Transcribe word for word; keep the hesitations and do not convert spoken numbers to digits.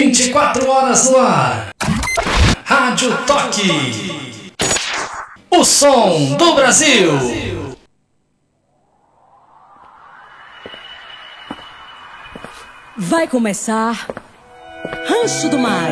vinte e quatro horas no ar. Rádio Toque. O som do Brasil. Vai começar Rancho do Mar.